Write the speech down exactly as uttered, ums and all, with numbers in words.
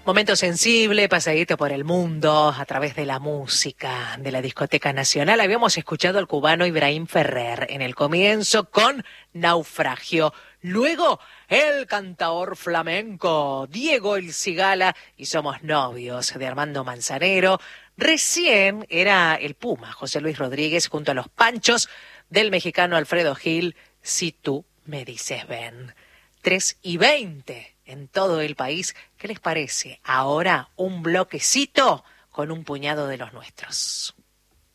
Momento sensible, paseíto por el mundo a través de la música de la Discoteca Nacional. Habíamos escuchado al cubano Ibrahim Ferrer en el comienzo con Naufragio. Luego, el cantaor flamenco Diego El Cigala y Somos Novios de Armando Manzanero. Recién era el Puma, José Luis Rodríguez, junto a los Panchos del mexicano Alfredo Gil, Si tú me dices ven. tres y veinte en todo el país. ¿Qué les parece? Ahora un bloquecito con un puñado de los nuestros.